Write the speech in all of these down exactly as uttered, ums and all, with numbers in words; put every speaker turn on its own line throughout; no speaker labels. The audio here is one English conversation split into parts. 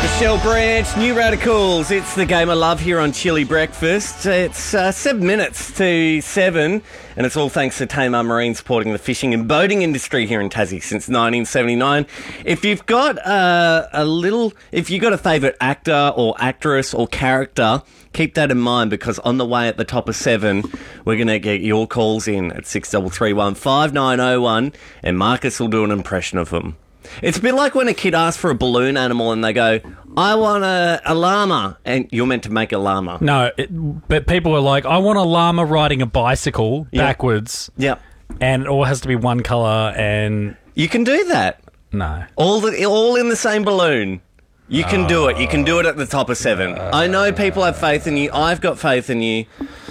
Michelle Branch, New Radicals. It's the game of love here on Chili Breakfast. It's uh, seven minutes to seven, and it's all thanks to Tamar Marine supporting the fishing and boating industry here in Tassie since nineteen seventy-nine. If you've got uh, a little, if you've got a favourite actor or actress or character, keep that in mind, because on the way at the top of seven, we're going to get your calls in at six three three one, five nine oh one, and Marcus will do an impression of them. It's a bit like when a kid asks for a balloon animal and they go, I want a, a llama, and you're meant to make a llama.
No, it, but people are like, I want a llama riding a bicycle
Yep.
backwards.
Yep.
And it all has to be one colour and...
You can do that.
No.
All the, all in the same balloon. You can do it. You can do it at the top of seven. I know people have faith in you. I've got faith in you.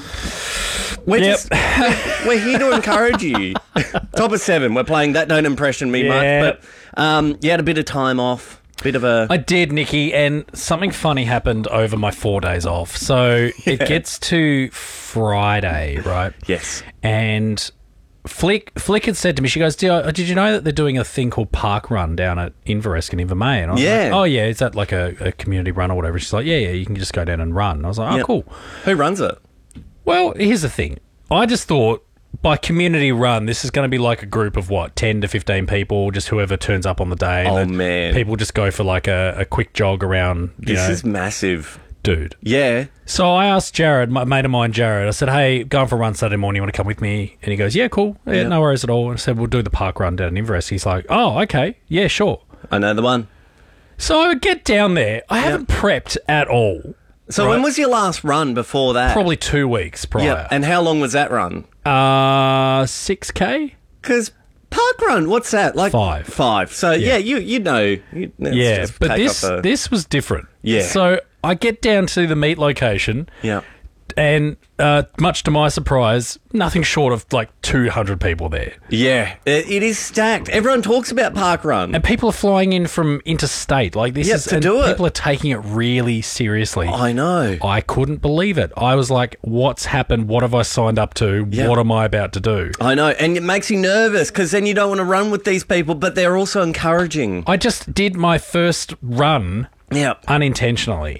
We're
Yep.
just we're here to encourage you. Top of seven. We're playing That Don't Impression Me
Yeah.
Much, but um, you had a bit of time off. Bit of a.
I did, Nikki, and something funny happened over my four days off. So it gets to Friday, right?
Yes.
And Flick Flick had said to me, she goes, "Did did you know that they're doing a thing called Park Run down at Inverest and Invermay?" And I was
Yeah.
like, "Oh yeah, is that like a, a community run or whatever?" She's like, "Yeah, yeah, you can just go down and run." And I was like, "Oh,
Yep.
cool."
Who runs it?
Well, here's the thing. I just thought by community run, this is going to be like a group of what, ten to fifteen people, just whoever turns up on the day.
Oh,
and then
man.
People just go for like a, a quick jog around, you
This
know,
is massive.
dude.
Yeah.
So I asked Jared, my mate of mine, Jared, I said, hey, going for a run Saturday morning, you want to come with me? And he goes, yeah, cool. Yeah,
Yeah.
no worries at all. And I said, we'll do the park run down in Inverest. He's like, oh, okay. Yeah, sure.
I know the one.
So I get down there. I haven't prepped at all.
So
Right.
when was your last run before that?
Probably two weeks prior.
Yeah. And how long was that run?
Uh, six K?
Because park run, what's that? Like
Five.
Five. So yeah, you you know. You, let's
Yeah,
just
but
take
this
off a-
this was different.
Yeah.
So I get down to the meet location,
yeah.
and uh, much to my surprise, nothing short of like two hundred people there.
Yeah, it, it is stacked. Everyone talks about park run.
And people are flying in from interstate. Like this
Yep,
is
to
and
do it.
people are taking it really seriously.
I know.
I couldn't believe it. I was like, what's happened? What have I signed up to?
Yeah.
What am I about to do?
I know, and it makes you nervous because then you don't want to run with these people, but they're also encouraging.
I just did my first run
Yeah.
unintentionally.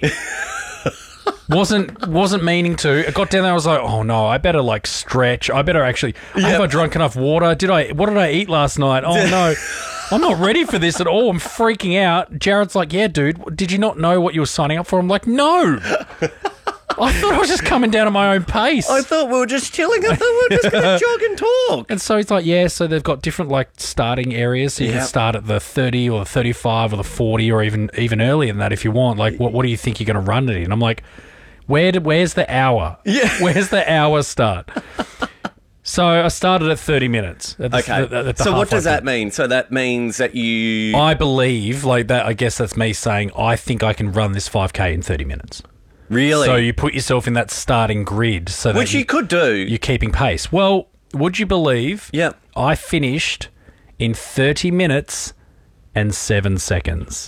wasn't wasn't meaning to. I got down there. I was like, oh no, I better like stretch. I better actually. Have I drunk enough water? Did I? What did I eat last night? Oh no, I'm not ready for this at all. I'm freaking out. Jared's like, yeah, dude. Did you not know what you were signing up for? I'm like, no. I thought I was just coming down at my own pace.
I thought we were just chilling. I thought we were just going to jog and talk.
And so he's like, yeah, so they've got different like starting areas. So you
Yep.
can start at the thirty or the thirty-five or the forty or even even earlier than that if you want. Like, what what do you think you're going to run it in? I'm like, where did, where's the hour?
Yeah.
Where's the hour start? So I started at thirty minutes. At the,
Okay.
at the- at the
So what
halfway
does that
point.
mean? So that means that you...
I believe, like that, I guess that's me saying, I think I can run this five K in thirty minutes.
Really?
So you put yourself in that starting grid so that
Which you could do.
you're keeping pace. Well, would you believe
Yep.
I finished in thirty minutes and seven seconds.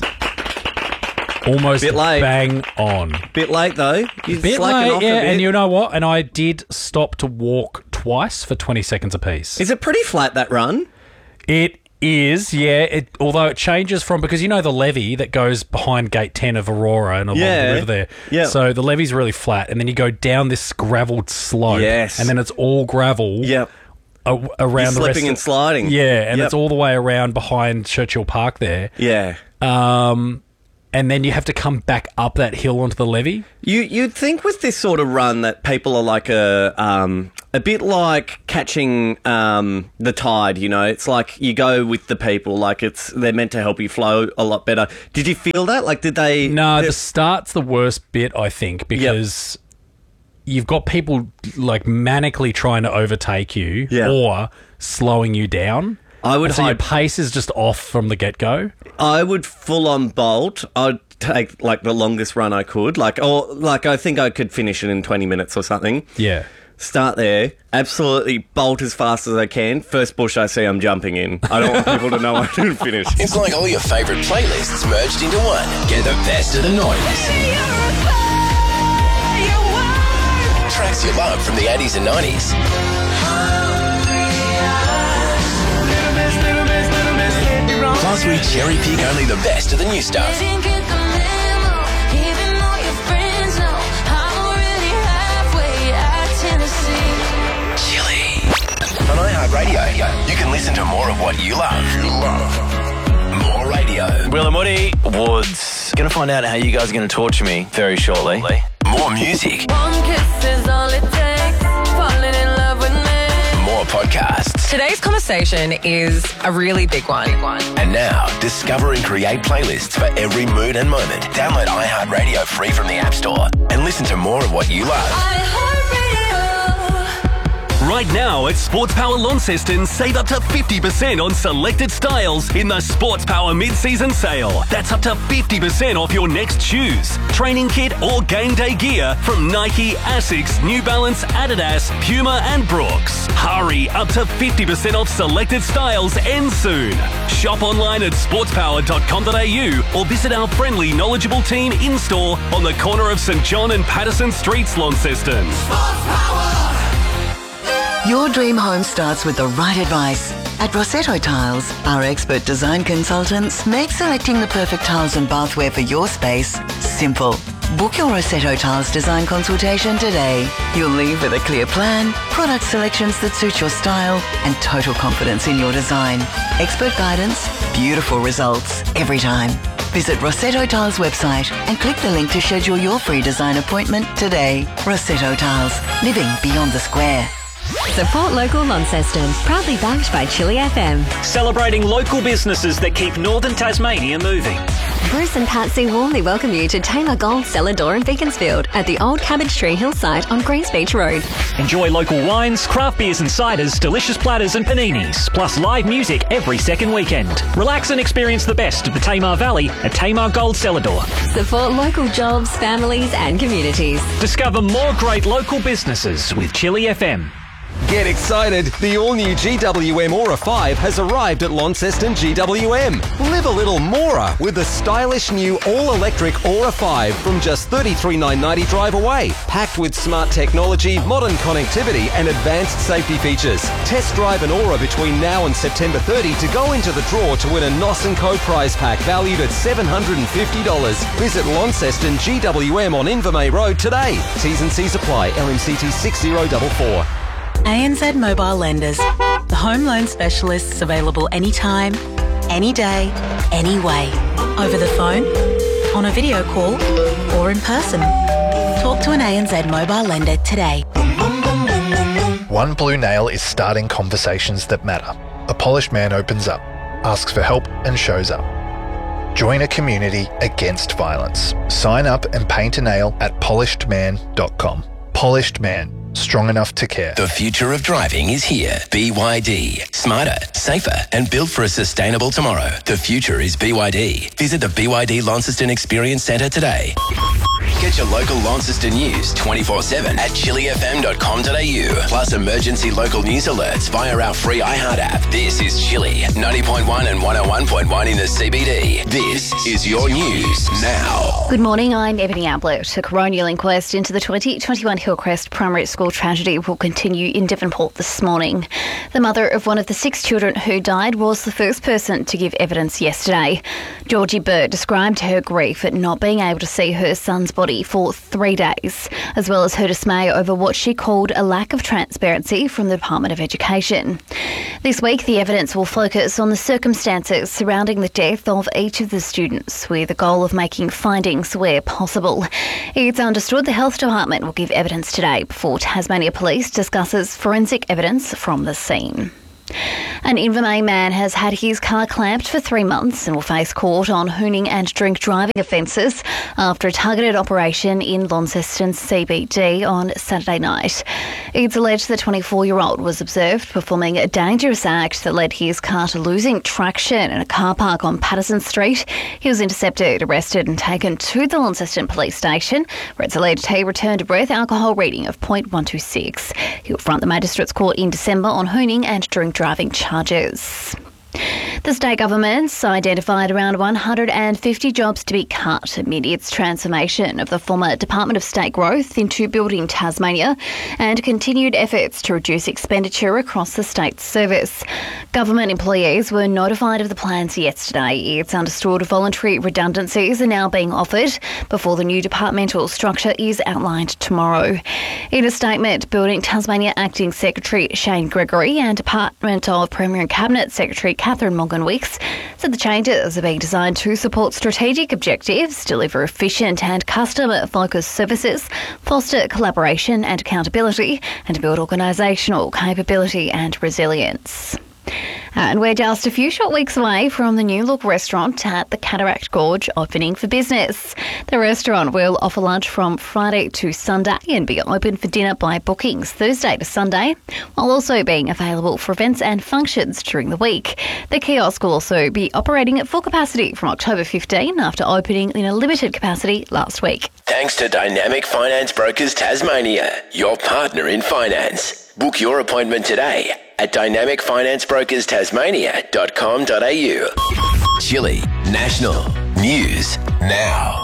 Almost
Bit late.
bang on.
Bit late, though. You're
Bit
slacking
late,
off a
yeah,
bit.
and you know what? And I did stop to walk twice for twenty seconds apiece.
Is it pretty flat, that run?
It is, yeah. It, although it changes from, because you know the levee that goes behind gate ten of Aurora and along
Yeah.
the river there.
Yeah.
So the levee's really flat, and then you go down this gravelled slope.
Yes.
And then it's all gravel.
Yep.
a- around
You're
the rest
slipping
of-
and sliding.
Yeah, and
Yep.
it's all the way around behind Churchill Park there.
Yeah.
Um, and then you have to come back up that hill onto the levee.
You, you'd think with this sort of run that people are like a um, a bit like catching um, the tide, you know? It's like you go with the people, like it's they're meant to help you flow a lot better. Did you feel that? Like, did they...
No,
they-
the start's the worst bit, I think, because you've got people like manically trying to overtake you
Yeah.
or slowing you down.
I would
And so your
hope-
pace is just off from the get-go.
I would full on bolt. I'd take like the longest run I could, like or like I think I could finish it in twenty minutes or something.
Yeah.
Start there, absolutely bolt as fast as I can. First bush I see, I'm jumping in. I don't want people to know I didn't finish.
It's like all your favourite playlists merged into one. Get the best of the noise. Tracks you love from the eighties and nineties. Plus, we cherry pick only the best of the new stuff. On iHeartRadio, you can listen to more of what you love. You love. More radio.
Will and Woody Woods. Going to find out how you guys are going to torture me very shortly.
More music.
One kiss is all it takes. Falling in love with me.
More podcasts.
Today's conversation is a really big one.
And now, discover and create playlists for every mood and moment. Download iHeartRadio free from the App Store and listen to more of what you love.
iHeartRadio.
Right now at Sports Power Launceston, save up to fifty percent on selected styles in the Sports Power mid-season sale. That's up to fifty percent off your next shoes, training kit or game day gear from Nike, Asics, New Balance, Adidas, Puma and Brooks. Hurry, up to fifty percent off selected styles ends soon. Shop online at sports power dot com dot a u or visit our friendly, knowledgeable team in-store on the corner of St John and Patterson Streets, Launceston.
Sports Power.
Your dream home starts with the right advice. At Rossetto Tiles, our expert design consultants make selecting the perfect tiles and bathware for your space simple. Book your Rossetto Tiles design consultation today. You'll leave with a clear plan, product selections that suit your style, and total confidence in your design. Expert guidance, beautiful results every time. Visit Rossetto Tiles website and click the link to schedule your free design appointment today. Rossetto Tiles, living beyond the square.
Support local Launceston. Proudly backed by Chili F M.
Celebrating local businesses that keep Northern Tasmania moving.
Bruce and Patsy warmly welcome you to Tamar Gold Cellar Door in Beaconsfield at the old Cabbage Tree Hill site on Greens Beach Road.
Enjoy local wines, craft beers and ciders, delicious platters and paninis, plus live music every second weekend. Relax and experience the best of the Tamar Valley at Tamar Gold Cellar Door.
Support local jobs, families and communities.
Discover more great local businesses with Chili F M.
Get excited! The all-new G W M Aura five has arrived at Launceston G W M. Live a little Mora with the stylish new all-electric Aura five from just thirty-three thousand nine hundred ninety drive away. Packed with smart technology, modern connectivity and advanced safety features. Test drive an Aura between now and September thirtieth to go into the draw to win a N O S and Co prize pack valued at seven hundred fifty dollars. Visit Launceston G W M on Invermay Road today. T's and C's apply. L M C T six zero four four.
A N Z Mobile Lenders, the home loan specialists available anytime, any day, any way. Over the phone, on a video call, or in person. Talk to an A N Z Mobile Lender today.
One Blue Nail is starting conversations that matter. A polished man opens up, asks for help and shows up. Join a community against violence. Sign up and paint a nail at polished man dot com. Polished Man. Strong enough to care.
The future of driving is here. B Y D. Smarter, safer, and built for a sustainable tomorrow. The future is B Y D. Visit the B Y D Launceston Experience Centre today. Get your local Launceston news twenty-four seven at chili f m dot com dot a u. Plus emergency local news alerts via our free iHeart app. This is Chili, ninety point one and one oh one point one in the C B D. This is your news now.
Good morning, I'm Ebony Ablett. A coronial inquest into the twenty twenty-one Hillcrest Primary School tragedy will continue in Devonport this morning. The mother of one of the six children who died was the first person to give evidence yesterday. Georgie Bird described her grief at not being able to see her son's body for three days, as well as her dismay over what she called a lack of transparency from the Department of Education. This week, the evidence will focus on the circumstances surrounding the death of each of the students, with the goal of making findings where possible. It's understood the Health Department will give evidence today before Tasmania Police discusses forensic evidence from the scene. An Invermay man has had his car clamped for three months and will face court on hooning and drink driving offences after a targeted operation in Launceston C B D on Saturday night. It's alleged the twenty-four-year-old was observed performing a dangerous act that led his car to losing traction in a car park on Patterson Street. He was intercepted, arrested and taken to the Launceston Police Station, where it's alleged he returned a breath alcohol reading of point one two six. He'll front the Magistrates Court in December on hooning and drink driving charges. The state government's identified around one hundred fifty jobs to be cut amid its transformation of the former Department of State Growth into Building Tasmania and continued efforts to reduce expenditure across the state's service. Government employees were notified of the plans yesterday. It's understood voluntary redundancies are now being offered before the new departmental structure is outlined tomorrow. In a statement, Building Tasmania Acting Secretary Shane Gregory and Department of Premier and Cabinet Secretary Catherine Morgan Weeks said the changes are being designed to support strategic objectives, deliver efficient and customer-focused services, foster collaboration and accountability, and build organisational capability and resilience. And we're just a few short weeks away from the new look restaurant at the Cataract Gorge opening for business. The restaurant will offer lunch from Friday to Sunday and be open for dinner by bookings Thursday to Sunday, while also being available for events and functions during the week. The kiosk will also be operating at full capacity from October fifteenth after opening in a limited capacity last week.
Thanks to Dynamic Finance Brokers Tasmania, your partner in finance. Book your appointment today at dynamic finance brokers tasmania dot com dot a u. Chili National News Now.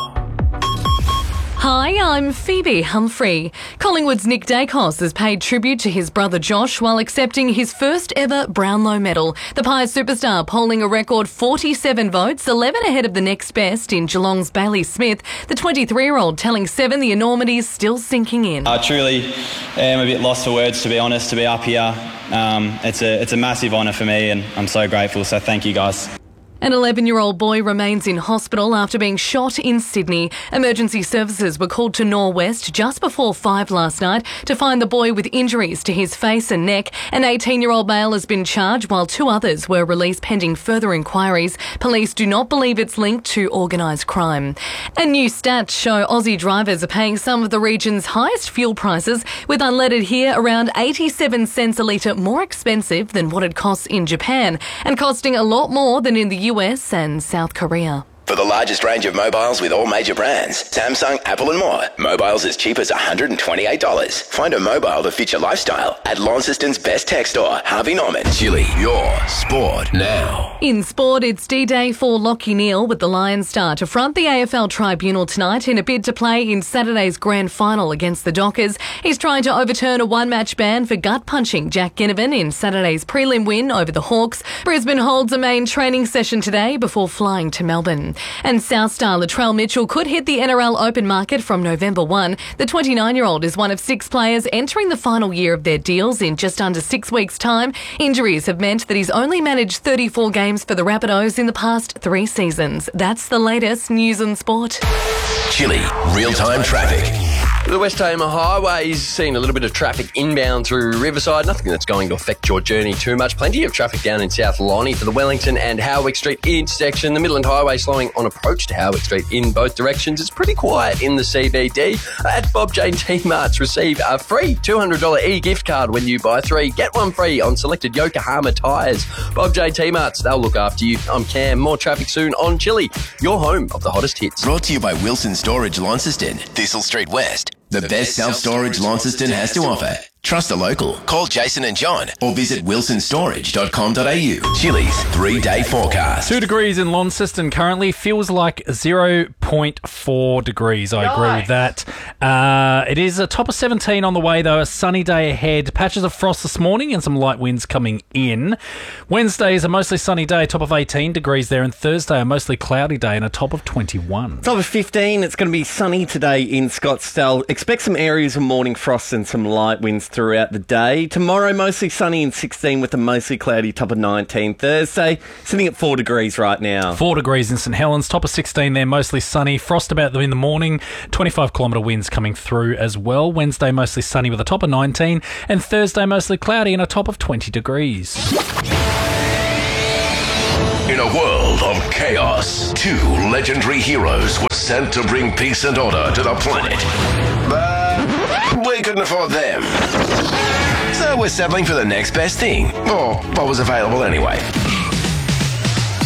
Hi, I'm Phoebe Humphrey. Collingwood's Nick Dacos has paid tribute to his brother Josh while accepting his first ever Brownlow medal. The Pies superstar polling a record forty-seven votes, eleven ahead of the next best in Geelong's Bailey Smith. The twenty-three-year-old telling Seven the enormity is still sinking in.
I truly am a bit lost for words, to be honest, to be up here. Um, it's a it's a massive honour for me and I'm so grateful, so thank you guys.
An eleven-year-old boy remains in hospital after being shot in Sydney. Emergency services were called to Norwest just before five last night to find the boy with injuries to his face and neck. An eighteen-year-old male has been charged while two others were released pending further inquiries. Police do not believe it's linked to organised crime. And new stats show Aussie drivers are paying some of the region's highest fuel prices, with unleaded here around eighty-seven cents a litre more expensive than what it costs in Japan and costing a lot more than in the U S and South Korea.
For the largest range of mobiles with all major brands, Samsung, Apple and more, mobiles as cheap as one hundred twenty-eight dollars. Find a mobile that fits your lifestyle at Launceston's best tech store, Harvey Norman. Chili, your sport now.
In sport, it's D-Day for Lachie Neale, with the Lions star to front the A F L Tribunal tonight in a bid to play in Saturday's grand final against the Dockers. He's trying to overturn a one-match ban for gut-punching Jack Ginnivan in Saturday's prelim win over the Hawks. Brisbane holds a main training session today before flying to Melbourne. And South star Latrell Mitchell could hit the N R L Open market from November first. The twenty-nine-year-old is one of six players entering the final year of their deals in just under six weeks' time. Injuries have meant that he's only managed thirty-four games for the Rapidos in the past three seasons. That's the latest news and sport.
Chili, real-time traffic.
The West Tamar Highway is seeing a little bit of traffic inbound through Riverside. Nothing that's going to affect your journey too much. Plenty of traffic down in South Lonnie for the Wellington and Howick Street intersection. The Midland Highway slowing on approach to Howick Street in both directions. It's pretty quiet in the C B D. At Bob Jane T-Marts, receive a free two hundred dollars e-gift card when you buy three. Get one free on selected Yokohama tyres. Bob Jane T-Marts, they'll look after you. I'm Cam. More traffic soon on Chili, your home of the hottest hits.
Brought to you by Wilson Storage Launceston, Thistle Street West. The, the best self-storage Launceston has to offer. Trust a local. Call Jason and John or visit wilson storage dot com dot a u. Chili's three-day forecast.
Two degrees in Launceston currently. Feels like zero point four degrees. I agree with that. Uh, it is a top of seventeen on the way, though. A sunny day ahead. Patches of frost this morning and some light winds coming in. Wednesday is a mostly sunny day, top of eighteen degrees there. And Thursday, a mostly cloudy day and a top of twenty-one.
Top of fifteen. It's going to be sunny today in Scottsdale. Expect some areas of morning frost and some light winds throughout the day. Tomorrow, mostly sunny in sixteen with a mostly cloudy top of nineteen. Thursday, sitting at four degrees right now.
Four degrees in St Helens, top of sixteen there, mostly sunny. Frost about them in the morning. twenty-five kilometre winds coming through as well. Wednesday, mostly sunny with a top of nineteen. And Thursday, mostly cloudy and a top of twenty degrees.
In a world of chaos, two legendary heroes were sent to bring peace and order to the planet. But we couldn't afford them. So we're settling for the next best thing, or what was available anyway. It's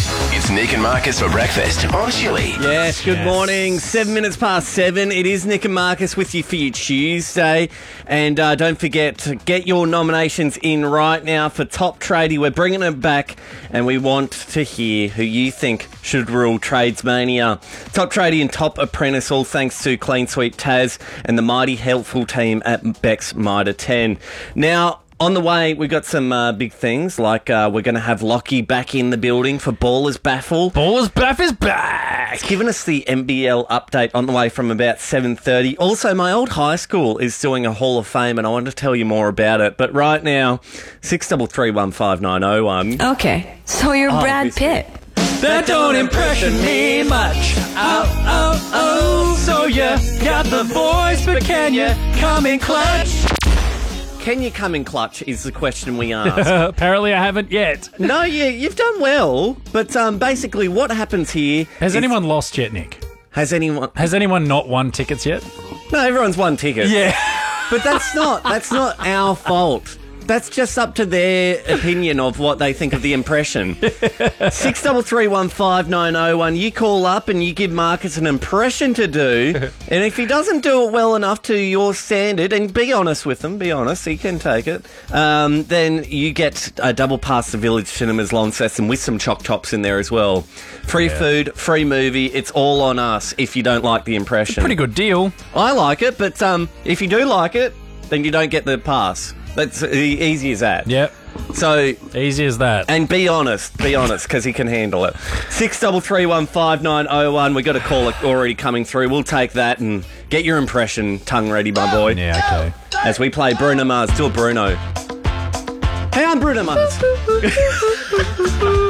It's Nick and Marcus for breakfast on Chili.
Yes, good
Yes.
morning. Seven minutes past seven. It is Nick and Marcus with you for your Tuesday. And uh, don't forget to get your nominations in right now for Top Tradie. We're bringing it back and we want to hear who you think should rule Tradesmania. Top Tradie and Top Apprentice, all thanks to Clean Sweep Taz and the mighty helpful team at Beck's Mitre ten. Now, on the way, we've got some uh, big things, like uh, we're going to have Lockie back in the building for Ballers Baffle.
Ballers Baff is back!
It's given us the M B L update on the way from about seven thirty. Also, my old high school is doing a Hall of Fame, and I want to tell you more about it. But right now, six three three one five nine oh one.
Okay, so you're
Oh,
Brad
obviously.
Pitt.
That don't impression me much. Oh, oh, oh. So you got the voice, but can you come in clutch?
Can you come in clutch is the question we ask.
Apparently I haven't yet.
No, yeah, you've done well. But um, basically what happens here...
Has
is-
anyone lost yet, Nick?
Has anyone...
Has anyone not won tickets yet?
No, everyone's won tickets.
Yeah.
But that's not that's not our fault. That's just up to their opinion of what they think of the impression. Six double three one five nine oh one. You call up and you give Marcus an impression to do, and if he doesn't do it well enough to your standard, and be honest with him, be honest, he can take it. Um, then you get a double pass to Village Cinemas Launceston with some choc chops in there as well. Free
Yeah.
food, free movie. It's all on us if you don't like the impression.
Pretty good deal.
I like it, but um, if you do like it, then you don't get the pass. That's e- easy as that.
Yep.
So
easy as that.
And be honest, be honest, because he can handle it. Six double three one five nine oh one. We got a call already coming through. We'll take that and get your impression tongue ready, my boy.
Yeah, okay.
As we play Bruno Mars. Do a Bruno. Hey, I'm Bruno Mars.